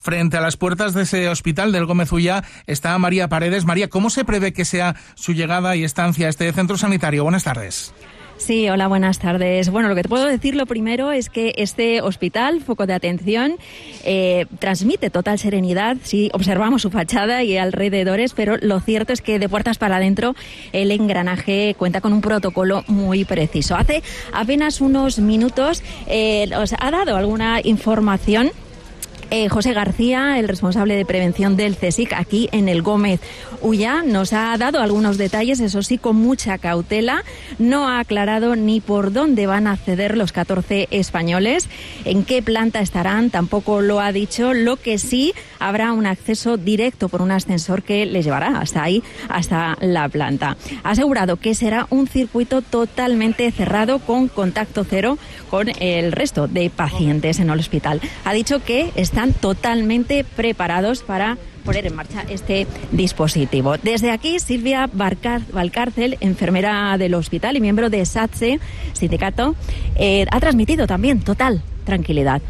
Frente a las puertas de ese hospital del Gómez Ulla está María Paredes. María, ¿cómo se prevé que sea su llegada y estancia a este centro sanitario? Buenas tardes. Sí, hola, buenas tardes. Bueno, lo que te puedo decir lo primero es que este hospital, foco de atención, transmite total serenidad si observamos su fachada y alrededores, pero lo cierto es que de puertas para adentro el engranaje cuenta con un protocolo muy preciso. Hace apenas unos minutos os ha dado alguna información José García, el responsable de prevención del CSIC aquí en el Gómez Ulla, nos ha dado algunos detalles, eso sí, con mucha cautela. No ha aclarado ni por dónde van a acceder los 14 españoles, en qué planta estarán, tampoco lo ha dicho. Lo que sí, habrá un acceso directo por un ascensor que les llevará hasta ahí, hasta la planta. Ha asegurado que será un circuito totalmente cerrado con contacto cero con el resto de pacientes en el hospital. Ha dicho que están totalmente preparados para poner en marcha este dispositivo. Desde aquí, Silvia Valcárcel, enfermera del hospital y miembro de SATSE, sindicato, ha transmitido también total tranquilidad.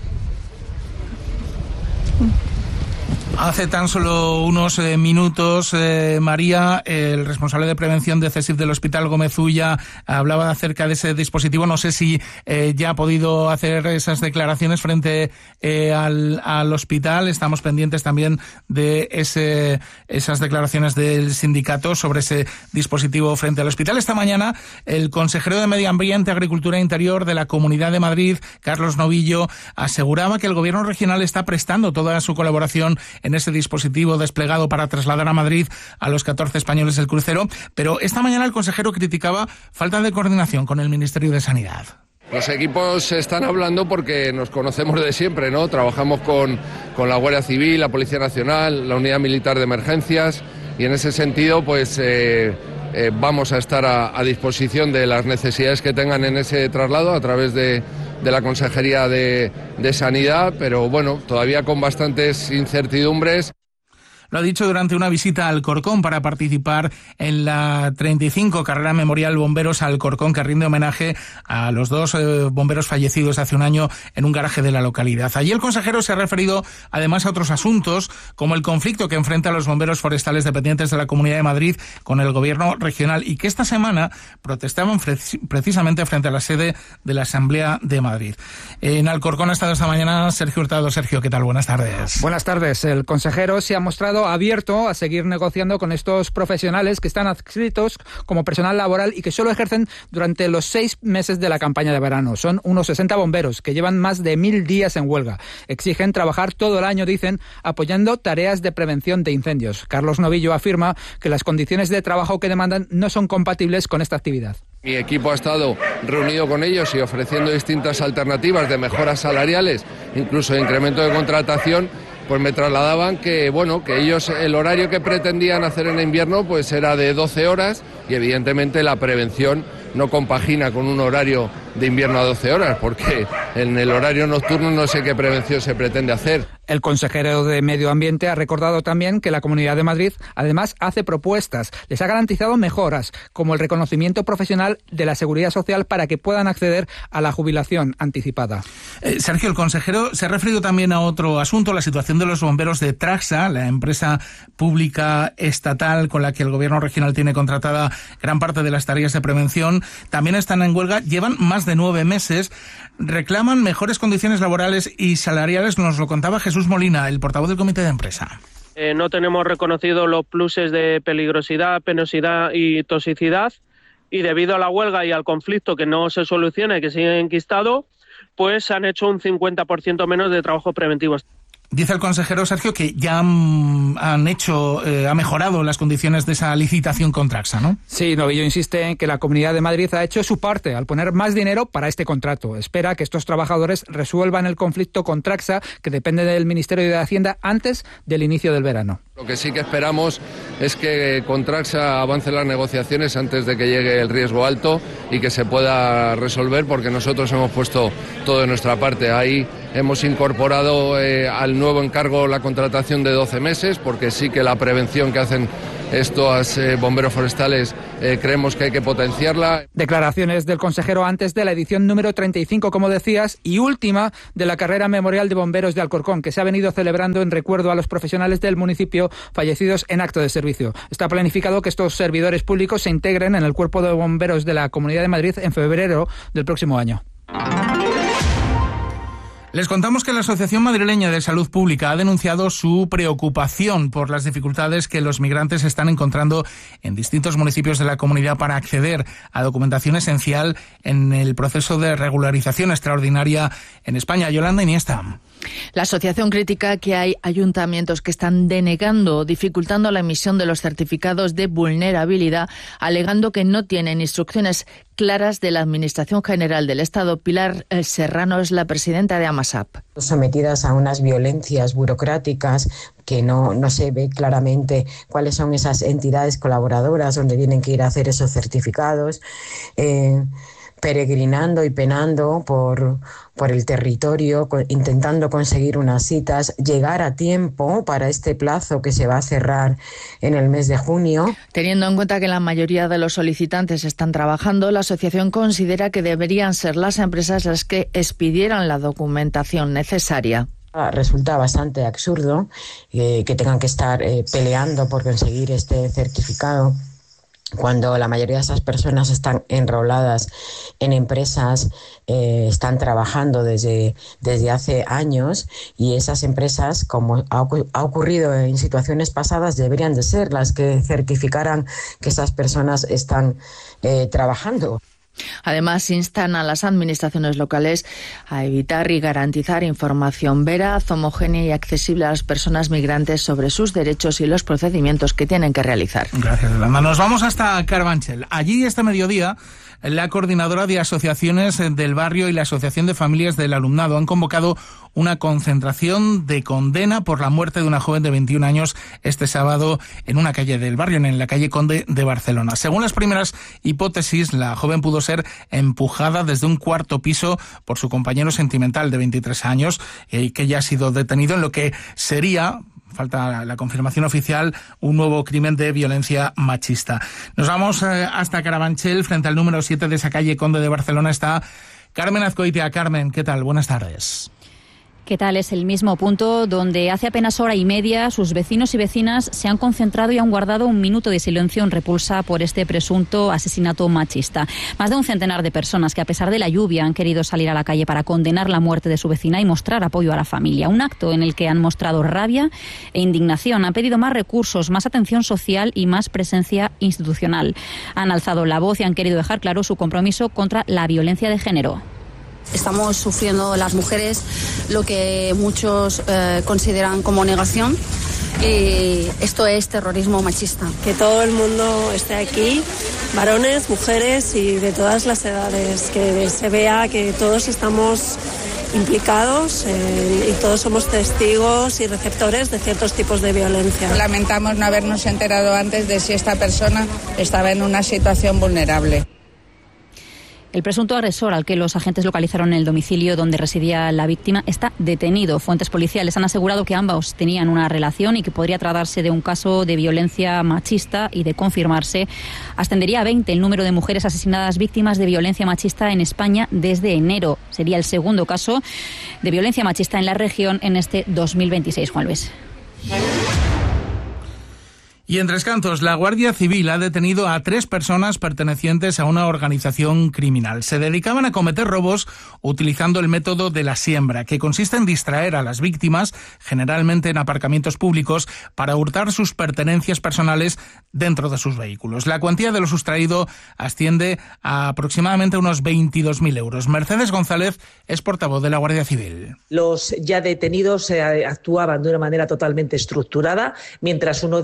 Hace tan solo unos minutos, María, el responsable de prevención de CSIC del Hospital Gómez Ulla, hablaba acerca de ese dispositivo. No sé si ya ha podido hacer esas declaraciones frente al hospital. Estamos pendientes también de esas declaraciones del sindicato sobre ese dispositivo frente al hospital. Esta mañana, el consejero de Medio Ambiente, Agricultura e Interior de la Comunidad de Madrid, Carlos Novillo, aseguraba que el Gobierno regional está prestando toda su colaboración en ese dispositivo desplegado para trasladar a Madrid a los 14 españoles del crucero, pero esta mañana el consejero criticaba falta de coordinación con el Ministerio de Sanidad. Los equipos están hablando porque nos conocemos de siempre, ¿no? Trabajamos con la Guardia Civil, la Policía Nacional, la Unidad Militar de Emergencias, y en ese sentido pues vamos a estar a disposición de las necesidades que tengan en ese traslado a través de la Consejería de Sanidad, pero bueno, todavía con bastantes incertidumbres. Lo ha dicho durante una visita a Alcorcón para participar en la 35 carrera memorial Bomberos Alcorcón, que rinde homenaje a los dos bomberos fallecidos hace un año en un garaje de la localidad. Allí el consejero se ha referido además a otros asuntos, como el conflicto que enfrenta a los bomberos forestales dependientes de la Comunidad de Madrid con el gobierno regional, y que esta semana protestaban precisamente frente a la sede de la Asamblea de Madrid. En Alcorcón ha estado esta mañana Sergio Hurtado. Sergio, ¿qué tal? Buenas tardes. Buenas tardes. El consejero se ha mostrado abierto a seguir negociando con estos profesionales que están adscritos como personal laboral y que solo ejercen durante los 6 meses de la campaña de verano. Son unos 60 bomberos que llevan más de 1000 días en huelga. Exigen trabajar todo el año, dicen, apoyando tareas de prevención de incendios. Carlos Novillo afirma que las condiciones de trabajo que demandan no son compatibles con esta actividad. Mi equipo ha estado reunido con ellos y ofreciendo distintas alternativas de mejoras salariales, incluso de incremento de contratación. Pues me trasladaban que, bueno, que ellos, el horario que pretendían hacer en invierno pues era de 12 horas y evidentemente la prevención no compagina con un horario de invierno a 12 horas, porque en el horario nocturno no sé qué prevención se pretende hacer. El consejero de Medio Ambiente ha recordado también que la Comunidad de Madrid además hace propuestas, les ha garantizado mejoras, como el reconocimiento profesional de la Seguridad Social para que puedan acceder a la jubilación anticipada. Sergio, el consejero se ha referido también a otro asunto, la situación de los bomberos de Traxa, la empresa pública estatal con la que el gobierno regional tiene contratada gran parte de las tareas de prevención. También están en huelga, llevan más de 9 meses, reclaman mejores condiciones laborales y salariales. Nos lo contaba Jesús Molina, el portavoz del comité de empresa. No tenemos reconocido los pluses de peligrosidad, penosidad y toxicidad, y debido a la huelga y al conflicto que no se soluciona y que sigue enquistado, pues han hecho un 50% menos de trabajo preventivo. Dice el consejero Sergio que ya ha mejorado las condiciones de esa licitación con Traxa, ¿no? Sí, Novillo insiste en que la Comunidad de Madrid ha hecho su parte al poner más dinero para este contrato. Espera que estos trabajadores resuelvan el conflicto con Traxa, que depende del Ministerio de Hacienda, antes del inicio del verano. Lo que sí que esperamos es que con Traxa avancen las negociaciones antes de que llegue el riesgo alto y que se pueda resolver, porque nosotros hemos puesto todo de nuestra parte. Hay hemos incorporado al nuevo encargo la contratación de 12 meses, porque sí que la prevención que hacen estos bomberos forestales creemos que hay que potenciarla. Declaraciones del consejero antes de la edición número 35, como decías, y última de la carrera memorial de bomberos de Alcorcón, que se ha venido celebrando en recuerdo a los profesionales del municipio fallecidos en acto de servicio. Está planificado que estos servidores públicos se integren en el cuerpo de bomberos de la Comunidad de Madrid en febrero del próximo año. Les contamos que la Asociación Madrileña de Salud Pública ha denunciado su preocupación por las dificultades que los migrantes están encontrando en distintos municipios de la comunidad para acceder a documentación esencial en el proceso de regularización extraordinaria en España. Yolanda Iniesta. La asociación critica que hay ayuntamientos que están denegando o dificultando la emisión de los certificados de vulnerabilidad, alegando que no tienen instrucciones claras de la Administración General del Estado. Pilar Serrano es la presidenta de AMASAP. Sometidas a unas violencias burocráticas que no se ve claramente cuáles son esas entidades colaboradoras donde tienen que ir a hacer esos certificados, peregrinando y penando por el territorio, intentando conseguir unas citas, llegar a tiempo para este plazo que se va a cerrar en el mes de junio. Teniendo en cuenta que la mayoría de los solicitantes están trabajando, la asociación considera que deberían ser las empresas las que expidieran la documentación necesaria. Resulta bastante absurdo que tengan que estar peleando por conseguir este certificado, cuando la mayoría de esas personas están enroladas en empresas, están trabajando desde hace años, y esas empresas, como ha ocurrido en situaciones pasadas, deberían de ser las que certificaran que esas personas están trabajando. Además, instan a las administraciones locales a evitar y garantizar información veraz, homogénea y accesible a las personas migrantes sobre sus derechos y los procedimientos que tienen que realizar. Gracias, Yolanda. Nos vamos hasta Carabanchel. Allí, este mediodía, la coordinadora de asociaciones del barrio y la Asociación de Familias del Alumnado han convocado una concentración de condena por la muerte de una joven de 21 años este sábado en una calle del barrio, en la calle Conde de Barcelona. Según las primeras hipótesis, la joven pudo ser empujada desde un cuarto piso por su compañero sentimental de 23 años, que ya ha sido detenido en lo que sería, falta la confirmación oficial, un nuevo crimen de violencia machista. Nos vamos hasta Carabanchel, frente al número 7 de esa calle Conde de Barcelona está Carmen Azcoitia. Carmen, ¿qué tal? Buenas tardes. ¿Qué tal? Es el mismo punto donde hace apenas hora y media sus vecinos y vecinas se han concentrado y han guardado un minuto de silencio en repulsa por este presunto asesinato machista. Más de un centenar de personas que, a pesar de la lluvia, han querido salir a la calle para condenar la muerte de su vecina y mostrar apoyo a la familia. Un acto en el que han mostrado rabia e indignación. Han pedido más recursos, más atención social y más presencia institucional. Han alzado la voz y han querido dejar claro su compromiso contra la violencia de género. Estamos sufriendo las mujeres lo que muchos consideran como negación, y esto es terrorismo machista. Que todo el mundo esté aquí, varones, mujeres y de todas las edades, que se vea que todos estamos implicados y todos somos testigos y receptores de ciertos tipos de violencia. Lamentamos no habernos enterado antes de si esta persona estaba en una situación vulnerable. El presunto agresor, al que los agentes localizaron en el domicilio donde residía la víctima, está detenido. Fuentes policiales han asegurado que ambos tenían una relación y que podría tratarse de un caso de violencia machista, y de confirmarse, ascendería a 20 el número de mujeres asesinadas víctimas de violencia machista en España desde enero. Sería el segundo caso de violencia machista en la región en este 2026, Juan Luis. Y en Tres Cantos, la Guardia Civil ha detenido a 3 personas pertenecientes a una organización criminal. Se dedicaban a cometer robos utilizando el método de la siembra, que consiste en distraer a las víctimas, generalmente en aparcamientos públicos, para hurtar sus pertenencias personales dentro de sus vehículos. La cuantía de lo sustraído asciende a aproximadamente unos 22.000 euros. Mercedes González es portavoz de la Guardia Civil. Los ya detenidos actuaban de una manera totalmente estructurada, mientras uno de ellos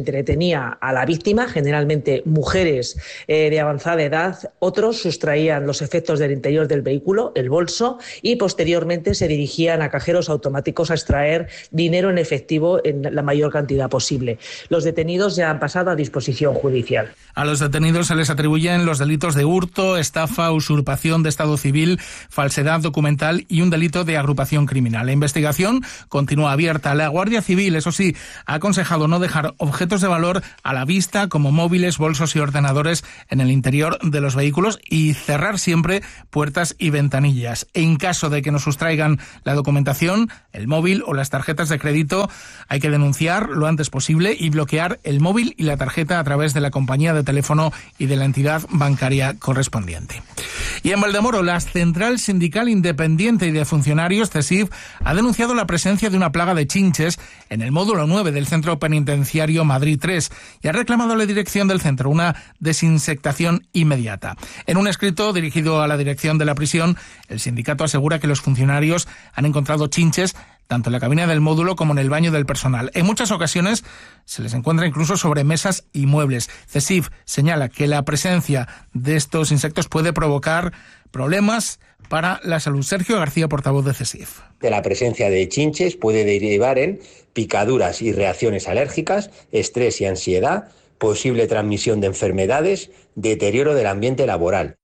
entretenía a la víctima, generalmente mujeres de avanzada edad. Otros sustraían los efectos del interior del vehículo, el bolso, y posteriormente se dirigían a cajeros automáticos a extraer dinero en efectivo en la mayor cantidad posible. Los detenidos ya han pasado a disposición judicial. A los detenidos se les atribuyen los delitos de hurto, estafa, usurpación de estado civil, falsedad documental y un delito de agrupación criminal. La investigación continúa abierta. La Guardia Civil, eso sí, ha aconsejado no dejar objetos de valor a la vista como móviles, bolsos y ordenadores en el interior de los vehículos y cerrar siempre puertas y ventanillas. En caso de que nos sustraigan la documentación, el móvil o las tarjetas de crédito, hay que denunciar lo antes posible y bloquear el móvil y la tarjeta a través de la compañía de teléfono y de la entidad bancaria correspondiente. Y en Valdemoro, la Central Sindical Independiente y de Funcionarios, CESIF, ha denunciado la presencia de una plaga de chinches en el módulo 9 del Centro Penitenciario Madrid 3 y ha reclamado a la dirección del centro una desinsectación inmediata. En un escrito dirigido a la dirección de la prisión, el sindicato asegura que los funcionarios han encontrado chinches tanto en la cabina del módulo como en el baño del personal. En muchas ocasiones se les encuentra incluso sobre mesas y muebles. CESIF señala que la presencia de estos insectos puede provocar problemas para la salud. Sergio García, portavoz de CESIF. De la presencia de chinches puede derivar en picaduras y reacciones alérgicas, estrés y ansiedad, posible transmisión de enfermedades, deterioro del ambiente laboral.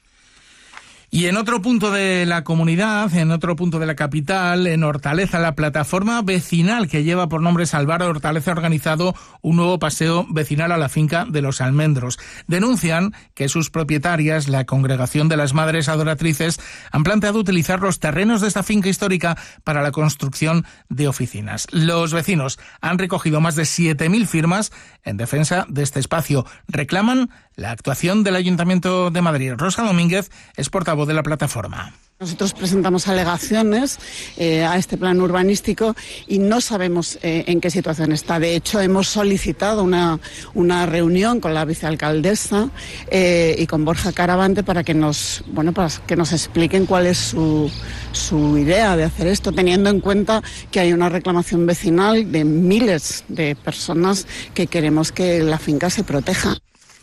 Y en otro punto de la comunidad, en otro punto de la capital, en Hortaleza, la plataforma vecinal que lleva por nombre Salvar a Hortaleza ha organizado un nuevo paseo vecinal a la finca de Los Almendros. Denuncian que sus propietarias, la Congregación de las Madres Adoratrices, han planteado utilizar los terrenos de esta finca histórica para la construcción de oficinas. Los vecinos han recogido más de 7.000 firmas en defensa de este espacio. Reclaman la actuación del Ayuntamiento de Madrid. Rosa Domínguez es portavoz de la plataforma. Nosotros presentamos alegaciones a este plan urbanístico y no sabemos en qué situación está. De hecho, hemos solicitado una reunión con la vicealcaldesa y con Borja Caravante para que nos expliquen cuál es su idea de hacer esto, teniendo en cuenta que hay una reclamación vecinal de miles de personas que queremos que la finca se proteja.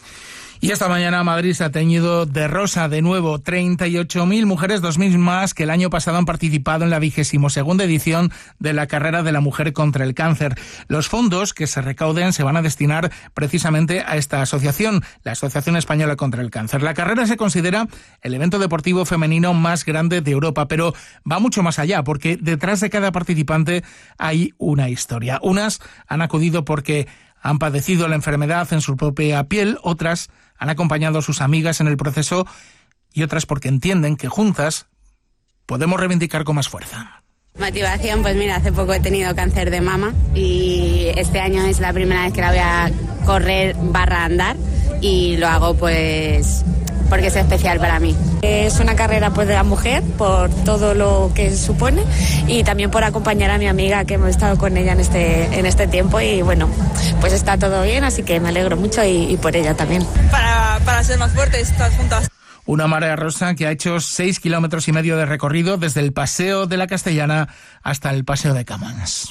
Y esta mañana Madrid se ha teñido de rosa de nuevo. 38.000 mujeres, 2.000 más que el año pasado han participado en la 22ª edición de la carrera de la mujer contra el cáncer. Los fondos que se recauden se van a destinar precisamente a esta asociación, la Asociación Española contra el Cáncer. La carrera se considera el evento deportivo femenino más grande de Europa, pero va mucho más allá, porque detrás de cada participante hay una historia. Unas han acudido porque han padecido la enfermedad en su propia piel, otras han acompañado a sus amigas en el proceso y otras porque entienden que juntas podemos reivindicar con más fuerza. Motivación, pues mira, hace poco he tenido cáncer de mama y este año es la primera vez que la voy a correr / andar y lo hago pues porque es especial para mí. Es una carrera pues de la mujer por todo lo que supone y también por acompañar a mi amiga que hemos estado con ella en este tiempo y bueno, pues está todo bien, así que me alegro mucho y por ella también. Para ser más fuertes, estar juntas. Una marea rosa que ha hecho 6,5 kilómetros de recorrido desde el Paseo de la Castellana hasta el Paseo de Camões.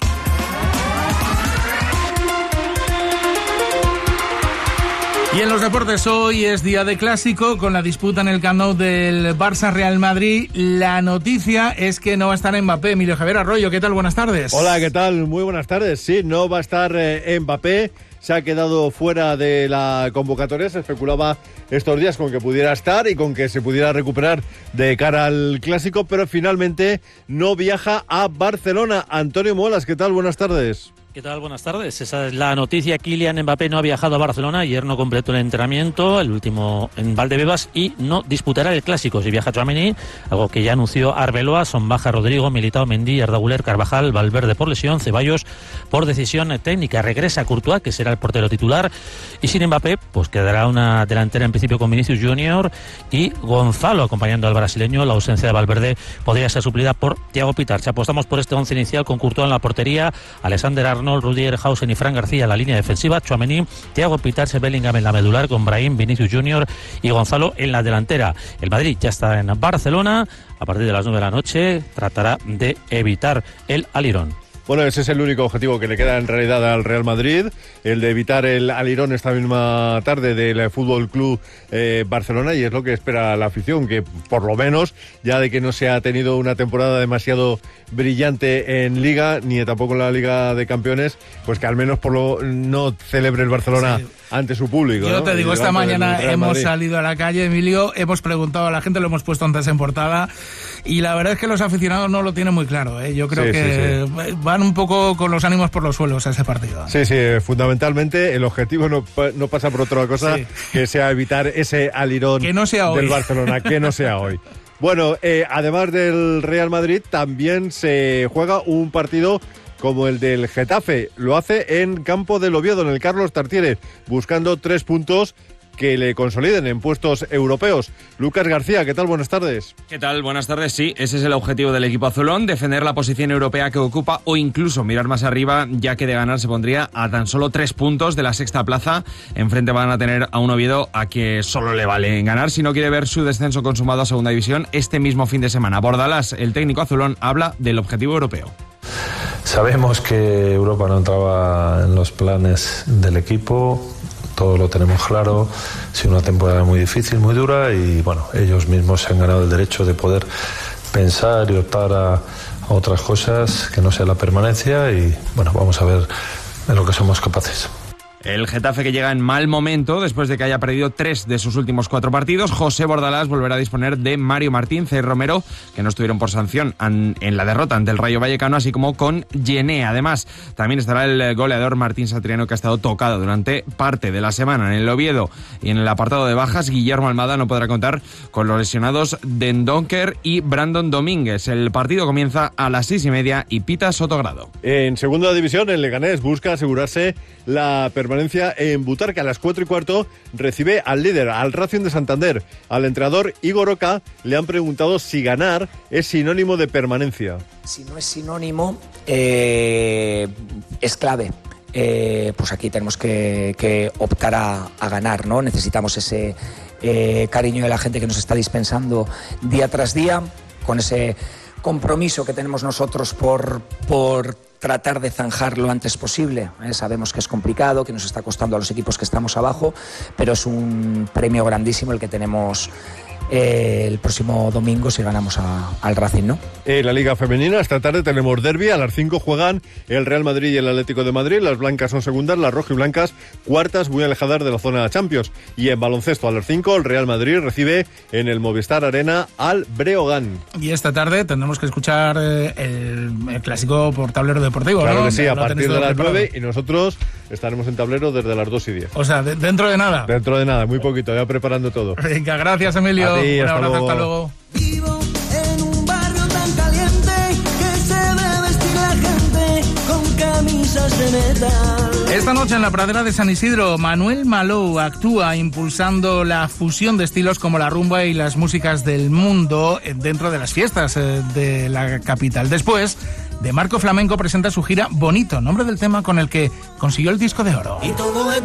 Y en los deportes hoy es día de clásico con la disputa en el Camp Nou del Barça-Real Madrid. La noticia es que no va a estar Mbappé. Emilio Javier Arroyo, ¿qué tal? Buenas tardes. Hola, ¿qué tal? Muy buenas tardes. Sí, no va a estar Mbappé. Se ha quedado fuera de la convocatoria. Se especulaba estos días con que pudiera estar y con que se pudiera recuperar de cara al clásico, pero finalmente no viaja a Barcelona. Antonio Molas, ¿qué tal? Buenas tardes. ¿Qué tal? Buenas tardes. Esa es la noticia. Kylian Mbappé no ha viajado a Barcelona. Ayer no completó el entrenamiento, el último en Valdebebas, y no disputará el clásico. Si viaja Tchouaméni, algo que ya anunció Arbeloa, son baja Rodrigo, Militao, Mendy, Arda Güler, Carvajal, Valverde por lesión, Ceballos por decisión técnica. Regresa Courtois, que será el portero titular, y sin Mbappé pues quedará una delantera en principio con Vinicius Junior y Gonzalo acompañando al brasileño. La ausencia de Valverde podría ser suplida por Thiago Pitarch. Apostamos por este once inicial con Courtois en la portería, Alexander Arnold, Rudiger, Hausen y Fran García en la línea defensiva, Tchouaméni, Thiago Pitarch, Bellingham en la medular con Brahim, Vinicius Junior y Gonzalo en la delantera. El Madrid ya está en Barcelona. A partir de las 9 de la noche tratará de evitar el alirón. Bueno, ese es el único objetivo que le queda en realidad al Real Madrid, el de evitar el alirón esta misma tarde del Fútbol Club Barcelona, y es lo que espera la afición, que por lo menos, ya de que no se ha tenido una temporada demasiado brillante en Liga, ni tampoco en la Liga de Campeones, pues que al menos no celebre el Barcelona ante su público. Yo te digo, esta mañana hemos salido a la calle, Emilio, hemos preguntado a la gente, lo hemos puesto antes en portada, y la verdad es que los aficionados no lo tienen muy claro, ¿eh? Yo creo que van un poco con los ánimos por los suelos a ese partido. Sí, fundamentalmente el objetivo no pasa por otra cosa que sea evitar ese alirón que no sea del Barcelona, que no sea hoy. Bueno, además del Real Madrid, también se juega un partido como el del Getafe. Lo hace en campo del Oviedo, en el Carlos Tartiere, buscando 3 puntos que le consoliden en puestos europeos. Lucas García, ¿qué tal? Buenas tardes. ¿Qué tal? Buenas tardes. Sí, ese es el objetivo del equipo azulón, defender la posición europea que ocupa o incluso mirar más arriba, ya que de ganar se pondría a tan solo 3 puntos de la 6ª plaza. Enfrente van a tener a un Oviedo a que solo le vale ganar si no quiere ver su descenso consumado a segunda división este mismo fin de semana. Bordalás, el técnico azulón, habla del objetivo europeo. Sabemos que Europa no entraba en los planes del equipo. Todo lo tenemos claro, ha sido una temporada muy difícil, muy dura, y bueno, ellos mismos se han ganado el derecho de poder pensar y optar a otras cosas que no sea la permanencia, y bueno, vamos a ver de lo que somos capaces. El Getafe, que llega en mal momento después de que haya perdido 3 de sus últimos 4 partidos. José Bordalás volverá a disponer de Mario Martín, C. Romero, que no estuvieron por sanción en la derrota ante el Rayo Vallecano, así como con Yené. Además, también estará el goleador Martín Satriano, que ha estado tocado durante parte de la semana en el Oviedo. Y en el apartado de bajas, Guillermo Almada no podrá contar con los lesionados Dendonker y Brandon Domínguez. El partido comienza a las 6:30 y pita Sotogrado. En segunda división, el Leganés busca asegurarse la permanencia en Butarque. A las 4:15 recibe al líder, al Racing de Santander. Al entrenador Igor Oca le han preguntado si ganar es sinónimo de permanencia. Si no es sinónimo, es clave. Pues aquí tenemos que optar a ganar, ¿no? Necesitamos ese cariño de la gente que nos está dispensando día tras día, con ese compromiso que tenemos nosotros por tratar de zanjar lo antes posible. Sabemos que es complicado, que nos está costando a los equipos que estamos abajo, pero es un premio grandísimo el que tenemos el próximo domingo si ganamos al Racing, ¿no? En la Liga Femenina, esta tarde tenemos derbi. A las 5 juegan el Real Madrid y el Atlético de Madrid. Las blancas son segundas, las rojiblancas cuartas, muy alejadas de la zona de Champions. Y en baloncesto, a las 5, el Real Madrid recibe en el Movistar Arena al Breogán. Y esta tarde tendremos que escuchar el clásico por tablero deportivo, claro, ¿no? que sí, a partir de las 9, y nosotros estaremos en tablero desde las 2:10. O sea, dentro de nada. Dentro de nada, muy poquito, ya preparando todo. Venga, gracias, Emilio. A ti, un hasta abrazo, luego. hasta luego. Vivo en un barrio tan caliente que se ve vestir la gente con camisas de metal. Esta noche en la pradera de San Isidro, Manuel Malou actúa impulsando la fusión de estilos como la rumba y las músicas del mundo dentro de las fiestas de la capital. Después, de Marco Flamenco presenta su gira Bonito, nombre del tema con el que consiguió el disco de oro. Y todo